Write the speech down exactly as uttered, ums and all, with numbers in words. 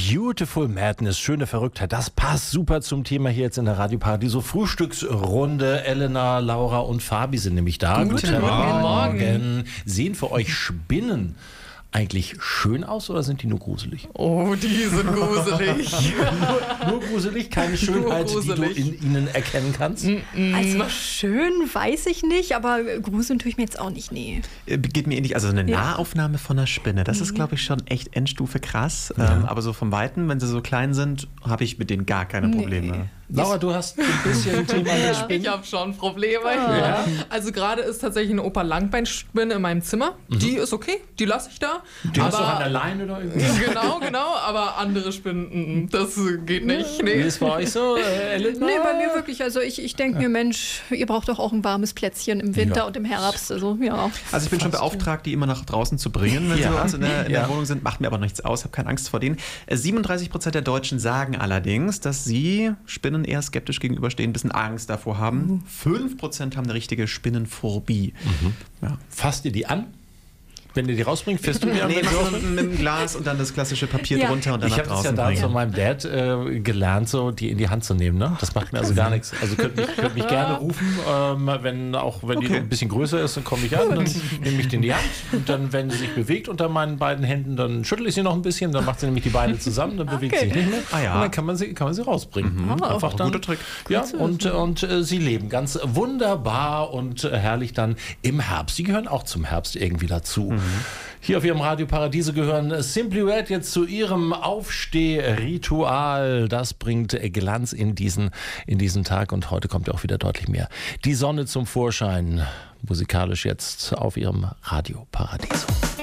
Beautiful Madness, schöne Verrücktheit, das passt super zum Thema hier jetzt in der Radio Paradiso. Frühstücksrunde, Elena, Laura und Fabi sind nämlich da. Guten, Guten Morgen. Morgen. Sehen für euch Spinnen eigentlich schön aus oder sind die nur gruselig? Oh, die sind gruselig. nur, nur gruselig, keine Schönheit, gruselig. Die du in ihnen erkennen kannst? Also schön weiß ich nicht, aber gruseln tue ich mir jetzt auch nicht, nee. Geht mir ähnlich, also eine Ja. Nahaufnahme von einer Spinne, das ist, glaube ich, schon echt Endstufe krass. Ja. Ähm, aber so vom Weiten, wenn sie so klein sind, habe ich mit denen gar keine Probleme. Nee. Laura, du hast ein bisschen ein Thema mit Spinnen. Ich habe schon Probleme. Ja. Also gerade ist tatsächlich eine Opa-Langbeinspinne in meinem Zimmer. Mhm. Die ist okay, die lasse ich da. Die hast du auch an der Leine oder irgendwie? Genau, genau, aber andere Spinnen, das geht nicht. Nee. Nee. Wie ist bei euch so, äh, Elena? Nee, bei mir wirklich. Also ich, ich denke mir, Mensch, ihr braucht doch auch ein warmes Plätzchen im Winter Ja. und im Herbst. Also, ja. Also ich bin schon beauftragt, die immer nach draußen zu bringen, wenn Ja. sie bei uns in der, in der Ja. Wohnung sind. Macht mir aber nichts aus, habe keine Angst vor denen. Äh, siebenunddreißig Prozent der Deutschen sagen allerdings, dass sie Spinnen eher skeptisch gegenüberstehen, ein bisschen Angst davor haben. fünf Prozent haben eine richtige Spinnenphobie. Mhm. Ja. Fasst ihr die an? Wenn ihr die rausbringt, fährst du die an? Nee, wenn sie mach rausbringt? so mit dem Glas und dann das klassische Papier Ja. drunter und dann Ich nach habe das ja draußen da bringen. von meinem Dad äh, gelernt, so die in die Hand zu nehmen. Ne? Das macht mir also gar nichts. Also könnt mich, könnt mich gerne rufen, ähm, wenn auch wenn die Okay. ein bisschen größer ist, dann komme ich an, dann nehme ich die in die Hand und dann, wenn sie sich bewegt unter meinen beiden Händen, dann schüttel ich sie noch ein bisschen, dann macht sie nämlich die Beine zusammen, dann bewegt sie Okay. sich nicht mehr Ah ja. und dann kann man sie, kann man sie rausbringen. Mhm. Einfach Ein dann, guter Trick. Ja, und, und äh, sie leben ganz wunderbar und äh, herrlich dann im Herbst. Sie gehören auch zum Herbst irgendwie dazu. Hier auf Ihrem Radio Paradiso gehören Simply Red jetzt zu ihrem Aufstehritual. Das bringt Glanz in diesen, in diesen Tag und heute kommt ja auch wieder deutlich mehr die Sonne zum Vorschein. Musikalisch jetzt auf Ihrem Radio Paradiso.